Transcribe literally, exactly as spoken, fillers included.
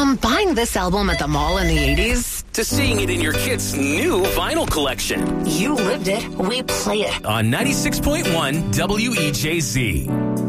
From buying this album at the mall in the eighties to seeing it in your kid's new vinyl collection. You lived it, we play it. On ninety-six point one W E J Z.